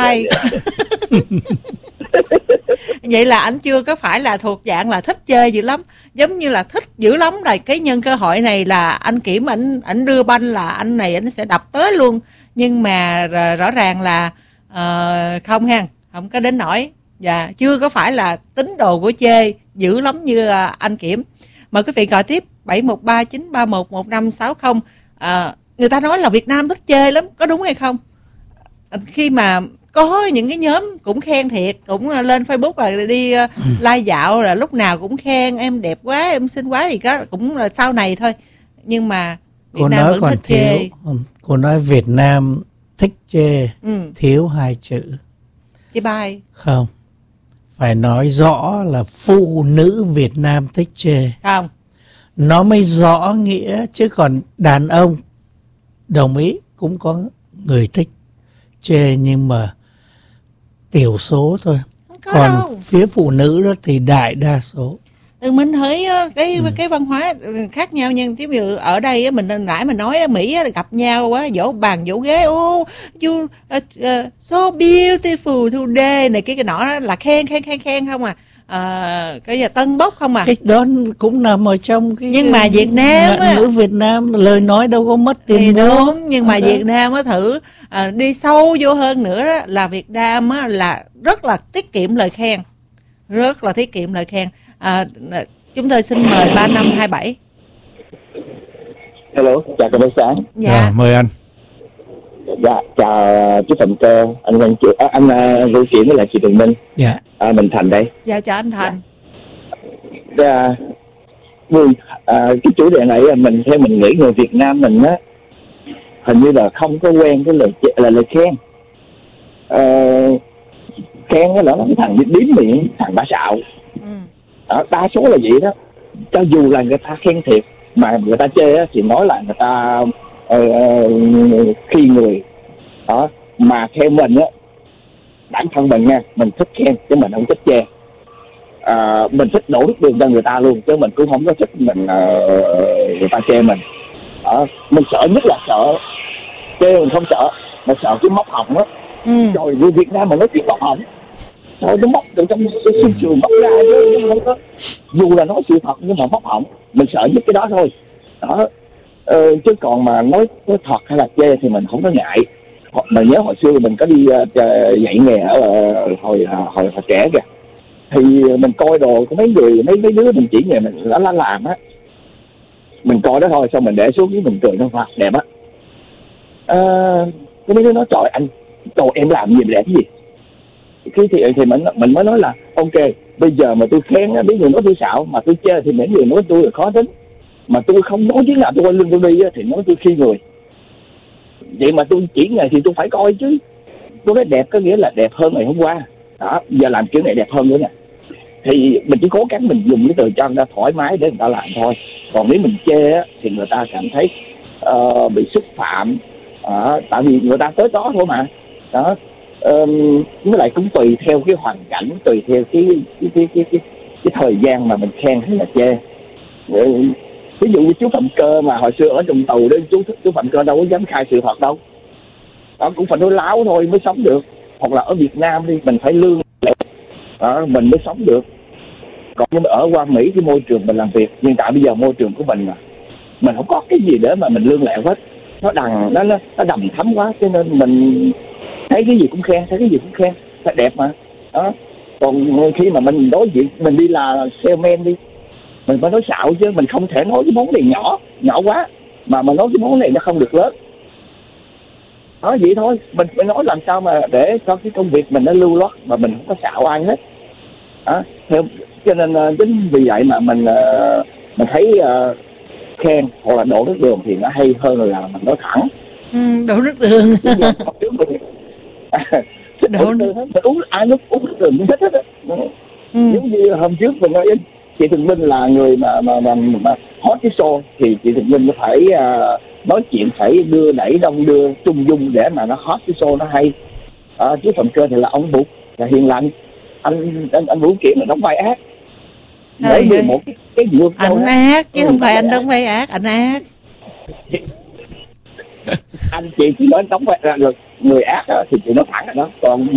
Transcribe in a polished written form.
hay. Vậy là anh chưa có phải là thuộc dạng là thích chơi dữ lắm, giống như là thích dữ lắm rồi cái nhân cơ hội này là anh Kiểm ảnh đưa banh là anh này anh sẽ đập tới luôn, nhưng mà rõ ràng là không ha, không có đến nỗi, và chưa có phải là tín đồ của chê dữ lắm như anh Kiểm. Mời quý vị gọi tiếp 7139311560. Người ta nói là Việt Nam thích chê lắm, có đúng hay không? Khi mà có những cái nhóm cũng khen thiệt, cũng lên Facebook là đi live dạo là lúc nào cũng khen em đẹp quá, em xinh quá, thì đó cũng là sau này thôi. Nhưng mà Việt Nam vẫn thích chê. Cô nói Việt Nam thích chê, thiếu hai chữ. Chê bai. Không, phải nói rõ là phụ nữ Việt Nam thích chê. Không. Nó mới rõ nghĩa, chứ còn đàn ông đồng ý cũng có người thích chê nhưng mà tiểu số thôi. Còn đâu. Phía phụ nữ đó thì đại đa số. Mình thấy cái văn hóa khác nhau nha. Ví dụ ở đây mình nãy mình nói Mỹ gặp nhau quá, vỗ bàn vỗ ghế, oh you so beautiful today này cái nọ là khen không à. Cái giờ tân bốc không à. Cái đó cũng nằm ở trong cái, nhưng mà Việt Nam ngữ Việt Nam lời nói đâu có mất tiền đúng, nhưng mà Việt Nam á thử đi sâu vô hơn nữa đó, là Việt Nam á là rất là tiết kiệm lời khen, rất là tiết kiệm lời khen. Chúng tôi xin mời 3527. Hello, chào các buổi sáng. Dạ. Mời anh. Dạ, chào chú Phạm Cơ, anh Vũ Kiểm với lại chị Tường Minh. Dạ. Mình Thành đây. Dạ, chào anh Thành. Dạ. Cái chủ đề này theo mình nghĩ người Việt Nam mình á hình như là không có quen cái lời khen. Khen đó là cái thằng điếm miệng, thằng bả xạo. Đa số là vậy đó. Cho dù là người ta khen thiệt mà người ta chê á, thì nói là người ta khi người đó. Mà theo mình á, bản thân mình nha, mình thích khen chứ mình không thích chê. Mình thích đổ nước đường cho người ta luôn, chứ mình cũng không có thích người ta chê mình. Mình sợ nhất là sợ chê, mình không sợ, mà sợ cái móc họng á. Trời, người Việt Nam mà nói chuyện móc họng, trời, nó móc từ trong xương trường móc ra chứ không có, dù là nói sự thật nhưng mà móc họng, mình sợ nhất cái đó thôi. Đó. Chứ còn mà nói thật hay là chê thì mình không có ngại. Mà nhớ hồi xưa mình có đi dạy nghề ở hồi trẻ kìa, thì mình coi đồ có mấy đứa mình chỉ nghề mình đã làm á, mình coi đó thôi, xong mình để xuống với mình cười nó đẹp á. Cái mấy đứa nói trời anh, em làm gì đẹp cái gì. Thì mình mới nói là ok, bây giờ mà tôi khen á, biết người nói tôi xạo, mà tôi chê thì mấy người nói tôi là khó tính, mà tôi không nói tiếng nào tôi quay lưng tôi đi á, thì nói tôi khi người. Vậy mà tôi chỉ nghề thì tôi phải coi chứ. Tôi nói đẹp có nghĩa là đẹp hơn ngày hôm qua. Đó, giờ làm kiểu này đẹp hơn nữa nè. Thì mình chỉ cố gắng mình dùng cái từ cho người ta thoải mái để người ta làm thôi. Còn nếu mình chê á, thì người ta cảm thấy bị xúc phạm. Tại vì người ta tới đó thôi mà. Đó. Với lại cũng tùy theo cái hoàn cảnh, tùy theo cái thời gian mà mình khen hay là chê. Ví dụ như chú Phạm Cơ mà hồi xưa ở trong tù đó, chú Phạm Cơ đâu có dám khai sự thật đâu. Đó, cũng phải nói láo thôi mới sống được. Hoặc là ở Việt Nam đi, mình phải lương lệ, mình mới sống được. Còn nhưng mà ở qua Mỹ cái môi trường mình làm việc, nhưng tại bây giờ môi trường của mình mà mình không có cái gì để mà mình lương lẹo hết. Nó đầm thấm quá, cho nên mình thấy cái gì cũng khen, thấy đẹp mà. Đó. Còn khi mà mình đối diện, mình đi là salesman đi, mình phải nói xạo chứ, mình không thể nói cái món này nhỏ quá, mà nói cái món này nó không được lớn. Đó, vậy thôi, mình phải nói làm sao mà để cho cái công việc mình nó lưu loát, mà mình không có xạo ai hết. Đó, cho nên chính vì vậy mà mình thấy khen hoặc là đổ nước đường thì nó hay hơn là mình nói thẳng. Đổ nước đường. Đổ nước đường, mình uống ai uống nước đường cũng thích hết á. Giống như hôm trước mình nói chị Thường Minh là người mà hot cái show, thì chị Thường Minh phải nói chuyện, phải đưa đẩy đông đưa trung dung để mà nó hot cái show nó hay. Chứ Phạm Cơ thì là ông Bụt là hiền lành, anh Vũ Kiểm là đóng vai ác. Mỗi người một cái vượt anh ác chứ không phải anh đóng vai ác, anh ác. Anh chị chỉ nói đóng vai là người ác đó, thì chị nói thẳng rồi đó. Còn